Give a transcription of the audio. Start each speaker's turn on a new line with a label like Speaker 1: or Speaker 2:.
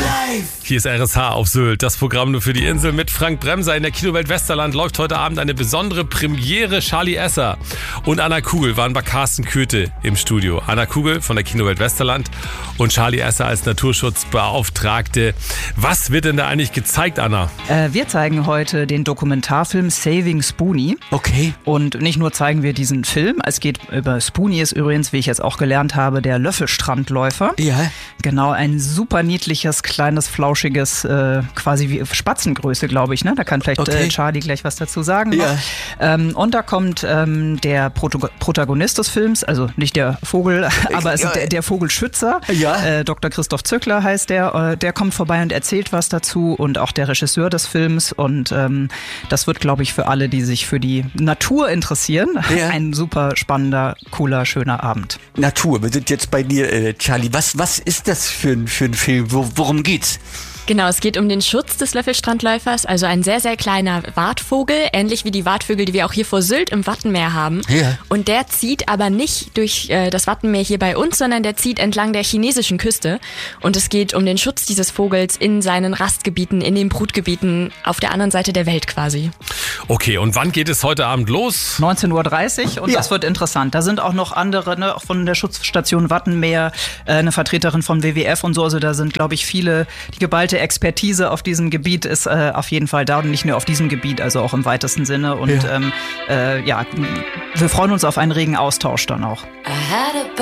Speaker 1: Hier ist RSH auf Sylt, das Programm nur für die Insel mit Frank Bremser. In der Kinowelt Westerland läuft heute Abend eine besondere Premiere. Charlie Esser und Anna Kugel waren bei Carsten Köthe im Studio. Anna Kugel von der Kinowelt Westerland und Charlie Esser als Naturschutzbeauftragte. Was wird denn da eigentlich gezeigt, Anna?
Speaker 2: Wir zeigen heute den Dokumentarfilm Saving Spoonie.
Speaker 3: Okay.
Speaker 2: Und nicht nur zeigen wir diesen Film, es geht über Spoonie, ist übrigens, wie ich jetzt auch gelernt habe, der Löffelstrandläufer.
Speaker 3: Ja.
Speaker 2: Genau, ein super niedliches, kleines, flauschiges, quasi wie Spatzengröße, glaube ich. Ne? Da kann vielleicht Charlie gleich was dazu sagen.
Speaker 3: Ja.
Speaker 2: Und da kommt der Protagonist des Films, also nicht der Vogel, aber es ist der Vogelschützer.
Speaker 3: Ja.
Speaker 2: Dr. Christoph Zückler heißt der. Der kommt vorbei und erzählt was dazu und auch der Regisseur des Films. Und das wird, glaube ich, für alle, die sich für die Natur interessieren, ein super spannender, cooler, schöner Abend.
Speaker 3: Natur, wir sind jetzt bei dir, Charlie. Was ist das für ein Film? Worum geht's?
Speaker 4: Genau, es geht um den Schutz des Löffelstrandläufers, also ein sehr, sehr kleiner Wartvogel, ähnlich wie die Wartvögel, die wir auch hier vor Sylt im Wattenmeer haben. Ja. Und der zieht aber nicht durch das Wattenmeer hier bei uns, sondern der zieht entlang der chinesischen Küste. Und es geht um den Schutz dieses Vogels in seinen Rastgebieten, in den Brutgebieten auf der anderen Seite der Welt quasi.
Speaker 1: Okay, und wann geht es heute Abend los?
Speaker 2: 19.30 Uhr und das wird interessant. Da sind auch noch andere, ne, auch von der Schutzstation Wattenmeer, eine Vertreterin von WWF und so. Also da sind, glaube ich, viele, die geballte Expertise auf diesem Gebiet ist auf jeden Fall da und nicht nur auf diesem Gebiet, also auch im weitesten Sinne. Und wir freuen uns auf einen regen Austausch dann auch.